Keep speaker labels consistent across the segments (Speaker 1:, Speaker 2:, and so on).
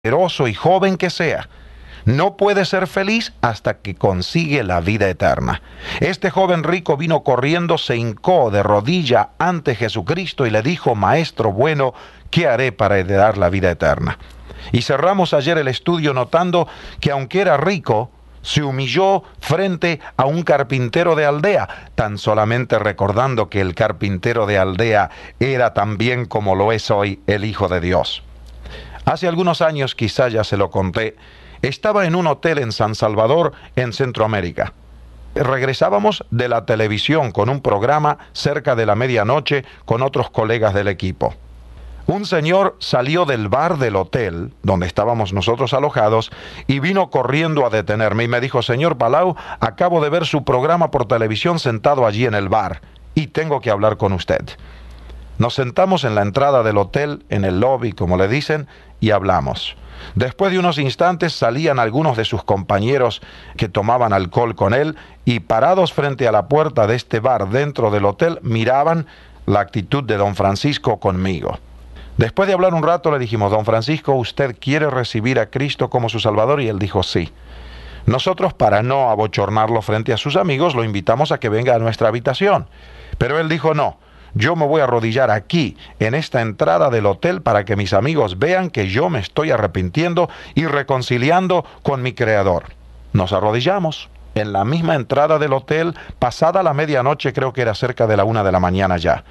Speaker 1: poderoso y joven que sea, no puede ser feliz hasta que consigue la vida eterna. Este joven rico vino corriendo, se hincó de rodilla ante Jesucristo y le dijo: Maestro bueno, ¿qué haré para heredar la vida eterna? Y cerramos ayer el estudio notando que aunque era rico, se humilló frente a un carpintero de aldea, tan solamente recordando que el carpintero de aldea era también, como lo es hoy, el Hijo de Dios. Hace algunos años, quizá ya se lo conté, estaba en un hotel en San Salvador, en Centroamérica. Regresábamos de la televisión con un programa cerca de la medianoche con otros colegas del equipo. Un señor salió del bar del hotel, donde estábamos nosotros alojados, y vino corriendo a detenerme y me dijo: Señor Palau, acabo de ver su programa por televisión sentado allí en el bar, y tengo que hablar con usted. Nos sentamos en la entrada del hotel, en el lobby, como le dicen, y hablamos. Después de unos instantes salían algunos de sus compañeros que tomaban alcohol con él y parados frente a la puerta de este bar dentro del hotel miraban la actitud de don Francisco conmigo. Después de hablar un rato le dijimos: Don Francisco, ¿usted quiere recibir a Cristo como su Salvador? Y él dijo: sí. Nosotros, para no abochornarlo frente a sus amigos, lo invitamos a que venga a nuestra habitación. Pero él dijo: no. Yo me voy a arrodillar aquí, en esta entrada del hotel, para que mis amigos vean que yo me estoy arrepintiendo y reconciliando con mi Creador. Nos arrodillamos en la misma entrada del hotel, pasada la medianoche, creo que era cerca de la 1 de la mañana ya.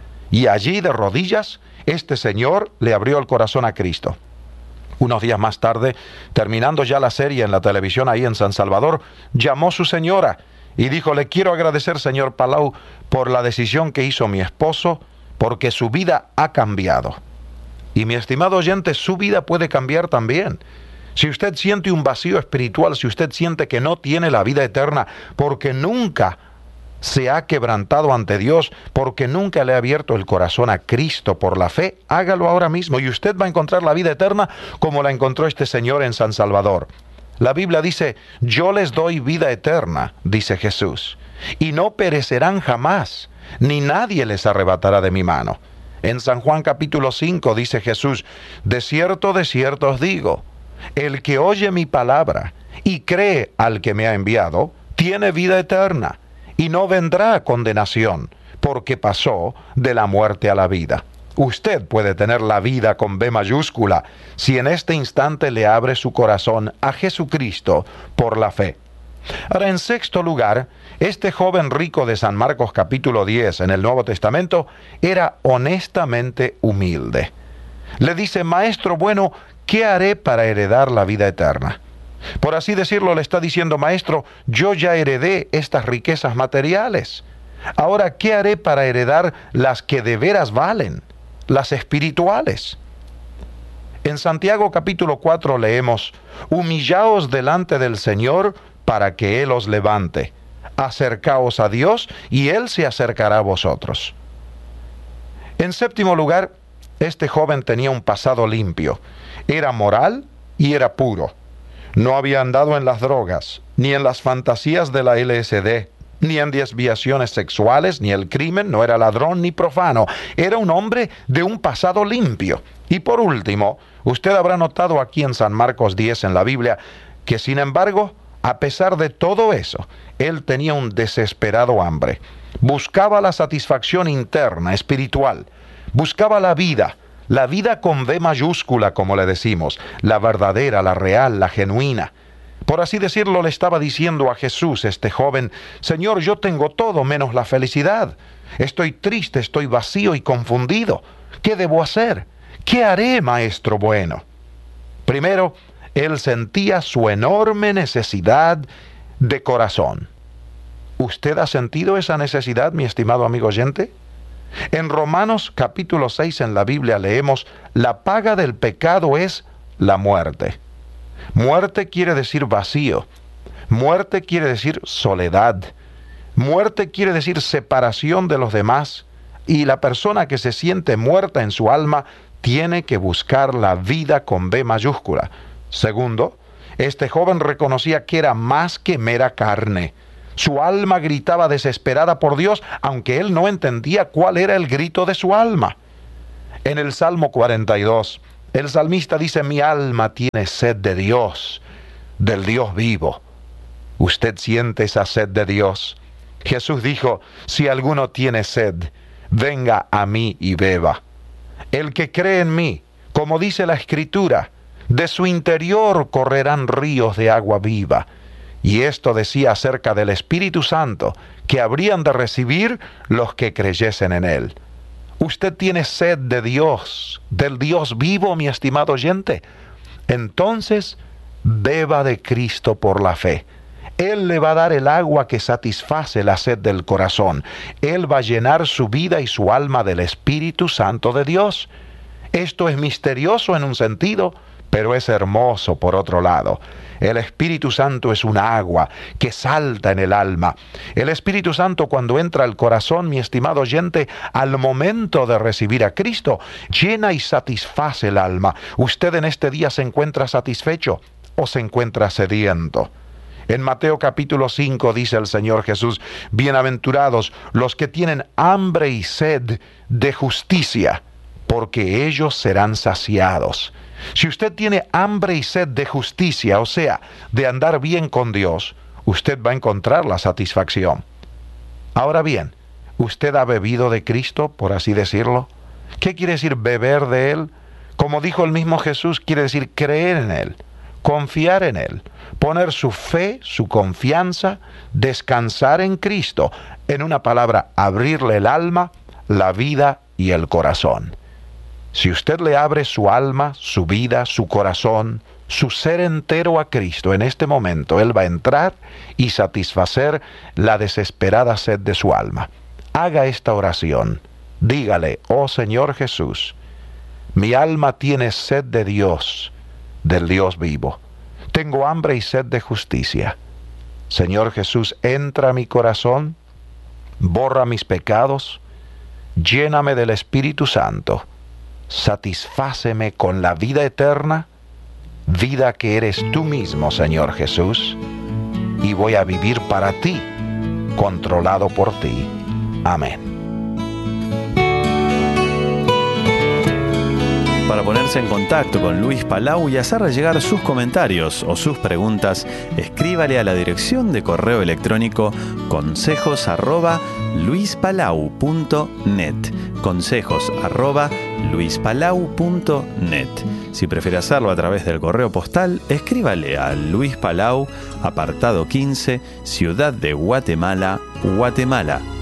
Speaker 1: Y allí, de rodillas, este señor le abrió el corazón a Cristo. Unos días más tarde, terminando ya la serie en la televisión ahí en San Salvador, llamó su señora y dijo: le quiero agradecer, señor Palau, por la decisión que hizo mi esposo, porque su vida ha cambiado. Y mi estimado oyente, su vida puede cambiar también. Si usted siente un vacío espiritual, si usted siente que no tiene la vida eterna, porque nunca se ha quebrantado ante Dios, porque nunca le ha abierto el corazón a Cristo por la fe, hágalo ahora mismo y usted va a encontrar la vida eterna como la encontró este señor en San Salvador. La Biblia dice: yo les doy vida eterna, dice Jesús, y no perecerán jamás, ni nadie les arrebatará de mi mano. En San Juan capítulo 5 dice Jesús: de cierto os digo, el que oye mi palabra y cree al que me ha enviado, tiene vida eterna, y no vendrá a condenación, porque pasó de la muerte a la vida. Usted puede tener la vida con B mayúscula si en este instante le abre su corazón a Jesucristo por la fe. Ahora, en sexto lugar, este joven rico de San Marcos capítulo 10 en el Nuevo Testamento era honestamente humilde. Le dice: Maestro bueno, ¿qué haré para heredar la vida eterna? Por así decirlo, le está diciendo: Maestro, yo ya heredé estas riquezas materiales. Ahora, ¿qué haré para heredar las que de veras valen? Las espirituales. En Santiago capítulo 4 leemos: humillaos delante del Señor para que Él os levante. Acercaos a Dios y Él se acercará a vosotros. En séptimo lugar, este joven tenía un pasado limpio. Era moral y era puro. No había andado en las drogas, ni en las fantasías de la LSD, ni en desviaciones sexuales, ni el crimen, no era ladrón ni profano. Era un hombre de un pasado limpio. Y por último, usted habrá notado aquí en San Marcos 10 en la Biblia, que sin embargo, a pesar de todo eso, él tenía un desesperado hambre. Buscaba la satisfacción interna, espiritual. Buscaba la vida con V mayúscula, como le decimos, la verdadera, la real, la genuina. Por así decirlo, le estaba diciendo a Jesús este joven: Señor, yo tengo todo menos la felicidad. Estoy triste, estoy vacío y confundido. ¿Qué debo hacer? ¿Qué haré, Maestro bueno? Primero, él sentía su enorme necesidad de corazón. ¿Usted ha sentido esa necesidad, mi estimado amigo oyente? En Romanos capítulo 6 en la Biblia leemos: la paga del pecado es la muerte. Muerte quiere decir vacío. Muerte quiere decir soledad. Muerte quiere decir separación de los demás. Y la persona que se siente muerta en su alma tiene que buscar la vida con B mayúscula. Segundo, este joven reconocía que era más que mera carne. Su alma gritaba desesperada por Dios, aunque él no entendía cuál era el grito de su alma. En el Salmo 42, El salmista dice, mi alma tiene sed de Dios, del Dios vivo. ¿Usted siente esa sed de Dios? Jesús dijo, si alguno tiene sed, venga a mí y beba. El que cree en mí, como dice la Escritura, de su interior correrán ríos de agua viva. Y esto decía acerca del Espíritu Santo, que habrían de recibir los que creyesen en él. ¿Usted tiene sed de Dios, del Dios vivo, mi estimado oyente? Entonces, beba de Cristo por la fe. Él le va a dar el agua que satisface la sed del corazón. Él va a llenar su vida y su alma del Espíritu Santo de Dios. Esto es misterioso en un sentido, pero es hermoso por otro lado. El Espíritu Santo es un agua que salta en el alma. El Espíritu Santo, cuando entra al corazón, mi estimado oyente, al momento de recibir a Cristo, llena y satisface el alma. ¿Usted en este día se encuentra satisfecho o se encuentra sediento? En Mateo capítulo 5 dice el Señor Jesús, bienaventurados los que tienen hambre y sed de justicia, porque ellos serán saciados. Si usted tiene hambre y sed de justicia, o sea, de andar bien con Dios, usted va a encontrar la satisfacción. Ahora bien, ¿usted ha bebido de Cristo, por así decirlo? ¿Qué quiere decir beber de Él? Como dijo el mismo Jesús, quiere decir creer en Él, confiar en Él, poner su fe, su confianza, descansar en Cristo. En una palabra, abrirle el alma, la vida y el corazón. Si usted le abre su alma, su vida, su corazón, su ser entero a Cristo en este momento, Él va a entrar y satisfacer la desesperada sed de su alma. Haga esta oración. Dígale, oh Señor Jesús, mi alma tiene sed de Dios, del Dios vivo. Tengo hambre y sed de justicia. Señor Jesús, entra a mi corazón, borra mis pecados, lléname del Espíritu Santo. Satisfáceme con la vida eterna, vida que eres tú mismo, Señor Jesús, y voy a vivir para ti, controlado por ti. Amén.
Speaker 2: Para ponerse en contacto con Luis Palau y hacerle llegar sus comentarios o sus preguntas, escríbale a la dirección de correo electrónico consejos@luispalau.net. consejos@luispalau.net. Si prefiere hacerlo a través del correo postal, escríbale a Luis Palau, apartado 15, Ciudad de Guatemala, Guatemala